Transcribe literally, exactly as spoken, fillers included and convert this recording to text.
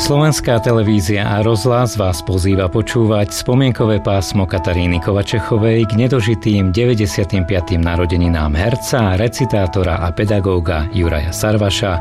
Slovenská televízia a rozhlas vás pozýva počúvať spomienkové pásmo Kataríny Kovačechovej k nedožitým deväťdesiatym piatym narodeninám herca, recitátora a pedagóga Juraja Sarvaša